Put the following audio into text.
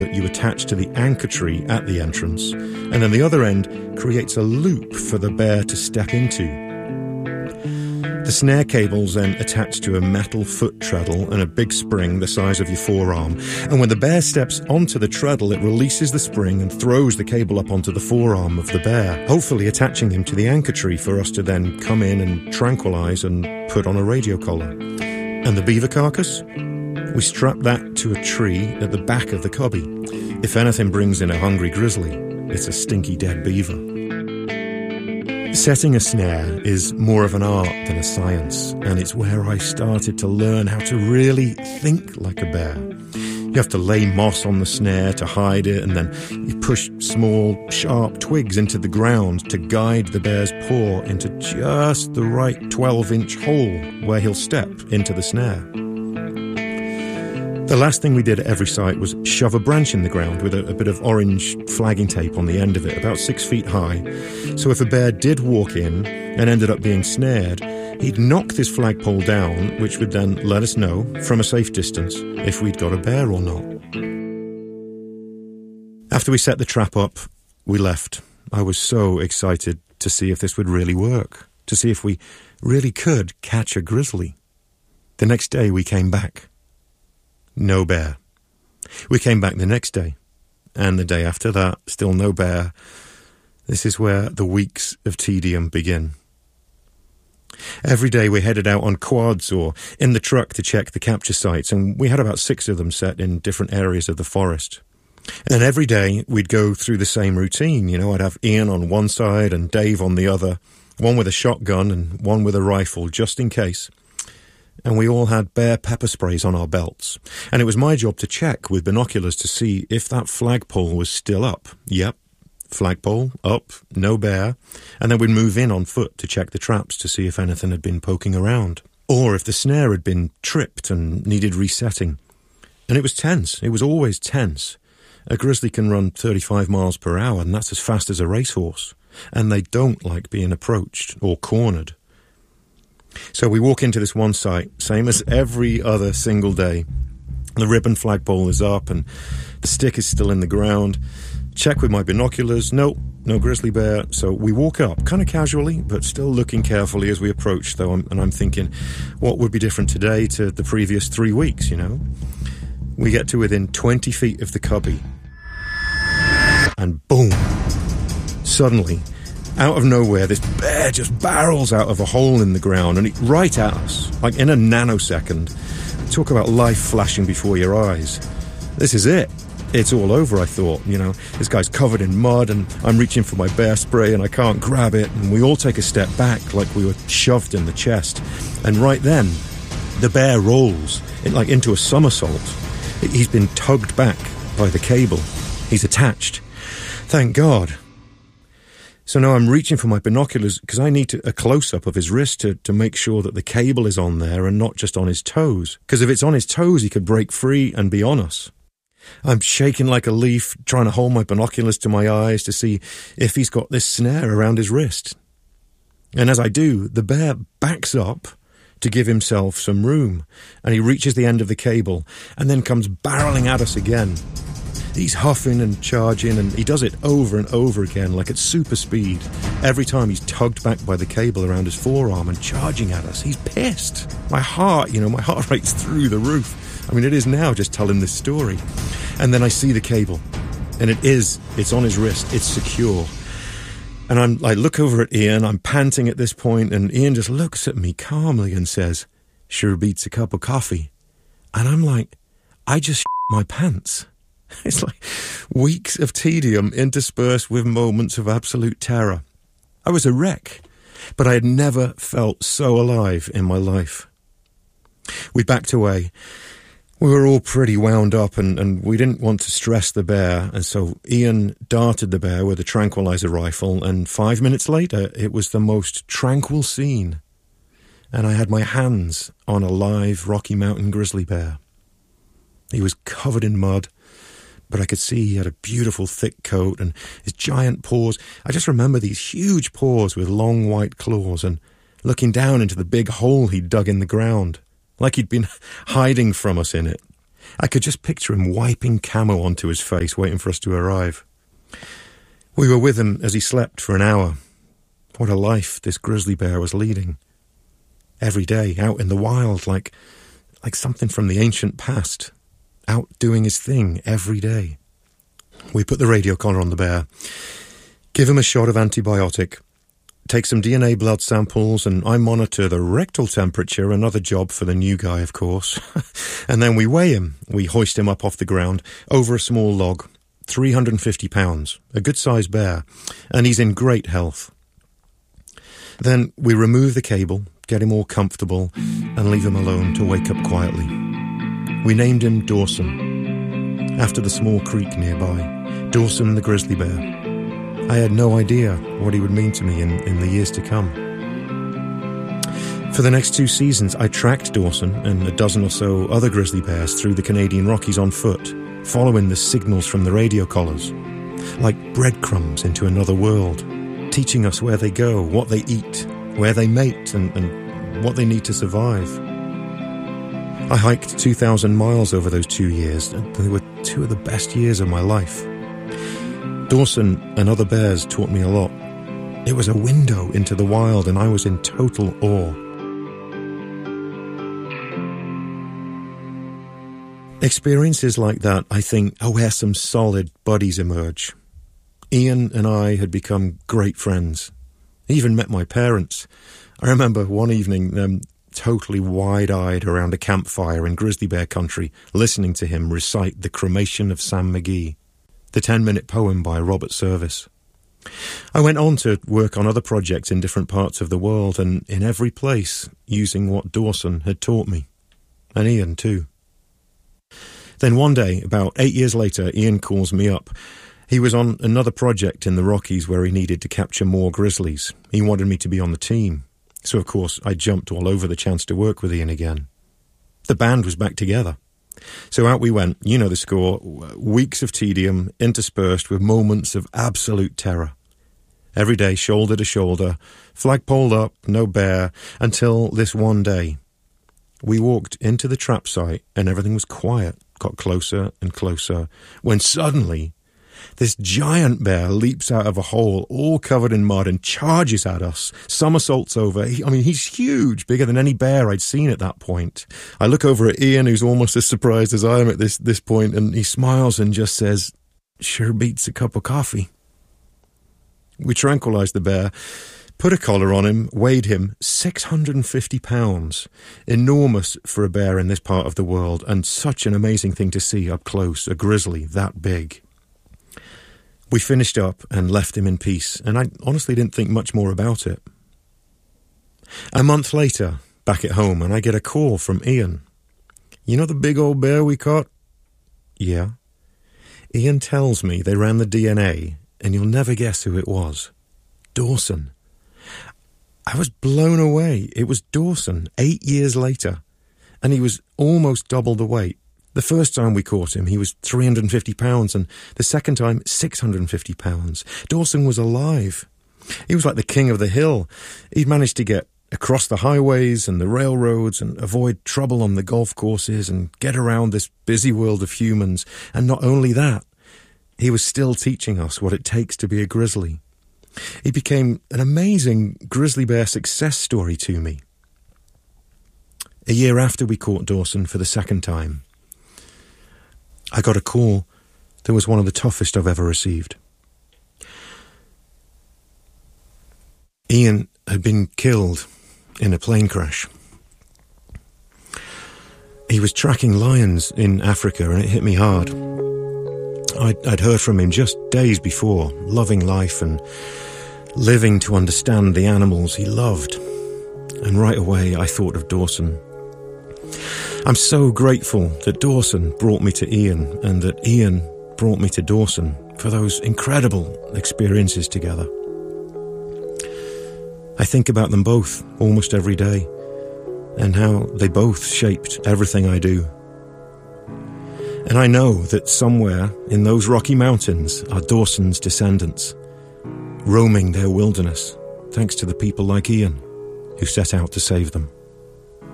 that you attach to the anchor tree at the entrance, and then the other end creates a loop for the bear to step into. The snare cable's then attached to a metal foot treadle and a big spring the size of your forearm, and when the bear steps onto the treadle, it releases the spring and throws the cable up onto the forearm of the bear, hopefully attaching him to the anchor tree for us to then come in and tranquilize and put on a radio collar. And the beaver carcass? We strap that to a tree at the back of the cubby. If anything brings in a hungry grizzly, it's a stinky dead beaver. Setting a snare is more of an art than a science, and it's where I started to learn how to really think like a bear. You have to lay moss on the snare to hide it, and then you push small, sharp twigs into the ground to guide the bear's paw into just the right 12-inch hole where he'll step into the snare. The last thing we did at every site was shove a branch in the ground with a bit of orange flagging tape on the end of it, about 6 feet high. So if a bear did walk in and ended up being snared, he'd knock this flagpole down, which would then let us know from a safe distance if we'd got a bear or not. After we set the trap up, we left. I was so excited to see if this would really work, to see if we really could catch a grizzly. The next day we came back. No bear. We came back the next day, and the day after that, still no bear. This is where the weeks of tedium begin. Every day we headed out on quads or in the truck to check the capture sites, and we had about 6 of them set in different areas of the forest. And every day we'd go through the same routine. You know, I'd have Ian on one side and Dave on the other, one with a shotgun and one with a rifle, just in case. And we all had bear pepper sprays on our belts. And it was my job to check with binoculars to see if that flagpole was still up. Yep, flagpole, up, no bear. And then we'd move in on foot to check the traps to see if anything had been poking around. Or if the snare had been tripped and needed resetting. And it was tense. It was always tense. A grizzly can run 35 miles per hour, and that's as fast as a racehorse. And they don't like being approached or cornered. So we walk into this one site, same as every other single day. The ribbon flagpole is up and the stick is still in the ground. Check with my binoculars. No grizzly bear. So we walk up, kind of casually, but still looking carefully as we approach, though. I'm thinking, what would be different today to the previous 3 weeks, you know? We get to within 20 feet of the cubby. And boom! Suddenly, out of nowhere, this bear just barrels out of a hole in the ground and right at us, like in a nanosecond. Talk about life flashing before your eyes. This is it. It's all over, I thought. You know, this guy's covered in mud and I'm reaching for my bear spray and I can't grab it. And we all take a step back like we were shoved in the chest. And right then, the bear rolls into a somersault. He's been tugged back by the cable. He's attached. Thank God. So now I'm reaching for my binoculars because I need a close-up of his wrist to make sure that the cable is on there and not just on his toes. Because if it's on his toes, he could break free and be on us. I'm shaking like a leaf, trying to hold my binoculars to my eyes to see if he's got this snare around his wrist. And as I do, the bear backs up to give himself some room, and he reaches the end of the cable and then comes barreling at us again. He's huffing and charging, and he does it over and over again, like at super speed. Every time he's tugged back by the cable around his forearm and charging at us. He's pissed. My heart rate's through the roof. I mean, it is now just telling this story. And then I see the cable, and it's on his wrist. It's secure. And I look over at Ian. I'm panting at this point, and Ian just looks at me calmly and says, "Sure beats a cup of coffee." And I'm like, I just my pants. It's like weeks of tedium interspersed with moments of absolute terror. I was a wreck, but I had never felt so alive in my life. We backed away. We were all pretty wound up and we didn't want to stress the bear, and so Ian darted the bear with a tranquilizer rifle, and 5 minutes later it was the most tranquil scene. And I had my hands on a live Rocky Mountain grizzly bear. He was covered in mud, but I could see he had a beautiful thick coat and his giant paws. I just remember these huge paws with long white claws and looking down into the big hole he'd dug in the ground, like he'd been hiding from us in it. I could just picture him wiping camo onto his face, waiting for us to arrive. We were with him as he slept for an hour. What a life this grizzly bear was leading. Every day, out in the wild, like something from the ancient past. Out doing his thing every day. We put the radio collar on the bear, give him a shot of antibiotic, take some DNA blood samples, and I monitor the rectal temperature, another job for the new guy, of course. And then we weigh him. We hoist him up off the ground, over a small log, 350 pounds, a good-sized bear, and he's in great health. Then we remove the cable, get him all comfortable, and leave him alone to wake up quietly. We named him Dawson, after the small creek nearby, Dawson the grizzly bear. I had no idea what he would mean to me in the years to come. For the next 2 seasons, I tracked Dawson and a dozen or so other grizzly bears through the Canadian Rockies on foot, following the signals from the radio collars, like breadcrumbs into another world, teaching us where they go, what they eat, where they mate, and what they need to survive. I hiked 2,000 miles over those 2 years, and they were 2 of the best years of my life. Dawson and other bears taught me a lot. It was a window into the wild, and I was in total awe. Experiences like that, I think, are where some solid buddies emerge. Ian and I had become great friends. He even met my parents. I remember one evening, totally wide-eyed around a campfire in grizzly bear country, listening to him recite The Cremation of Sam McGee, the 10-minute poem by Robert Service. I went on to work on other projects in different parts of the world, and in every place, using what Dawson had taught me. And Ian, too. Then one day, about 8 years later, Ian calls me up. He was on another project in the Rockies where he needed to capture more grizzlies. He wanted me to be on the team. So, of course, I jumped all over the chance to work with Ian again. The band was back together. So out we went, you know the score, weeks of tedium interspersed with moments of absolute terror. Every day, shoulder to shoulder, flagpole up, no bear, until this one day. We walked into the trap site and everything was quiet, got closer and closer, when suddenly this giant bear leaps out of a hole all covered in mud and charges at us, somersaults over. He's huge, bigger than any bear I'd seen at that point. I look over at Ian, who's almost as surprised as I am at this point, and he smiles and just says, "Sure beats a cup of coffee." We tranquilized the bear, put a collar on him, weighed him, 650 pounds. Enormous for a bear in this part of the world, and such an amazing thing to see up close, a grizzly that big. We finished up and left him in peace, and I honestly didn't think much more about it. A month later, back at home, and I get a call from Ian. "You know the big old bear we caught?" "Yeah." Ian tells me they ran the DNA, and you'll never guess who it was. Dawson. I was blown away. It was Dawson, 8 years later, and he was almost double the weight. The first time we caught him, he was 350 pounds, and the second time, 650 pounds. Dawson was alive. He was like the king of the hill. He'd managed to get across the highways and the railroads and avoid trouble on the golf courses and get around this busy world of humans. And not only that, he was still teaching us what it takes to be a grizzly. He became an amazing grizzly bear success story to me. A year after we caught Dawson for the second time, I got a call that was one of the toughest I've ever received. Ian had been killed in a plane crash. He was tracking lions in Africa, and it hit me hard. I'd heard from him just days before, loving life and living to understand the animals he loved. And right away I thought of Dawson. I'm so grateful that Dawson brought me to Ian and that Ian brought me to Dawson for those incredible experiences together. I think about them both almost every day and how they both shaped everything I do. And I know that somewhere in those Rocky Mountains are Dawson's descendants, roaming their wilderness, thanks to the people like Ian who set out to save them.